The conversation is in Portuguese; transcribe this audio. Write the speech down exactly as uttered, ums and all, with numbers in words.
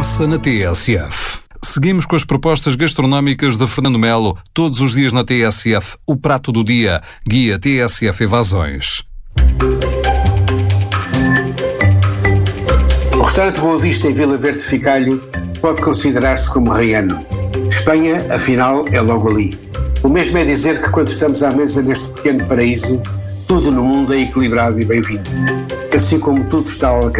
passa na T S F. Seguimos com as propostas gastronómicas de Fernando Melo, todos os dias na T S F. O prato do dia, guia T S F Evasões. O restaurante Boa Vista em Vila Verde de Ficalho pode considerar-se como reiano. Espanha, afinal, é logo ali. O mesmo é dizer que quando estamos à mesa neste pequeno paraíso, tudo no mundo é equilibrado e bem-vindo. Assim como tudo está ao alcance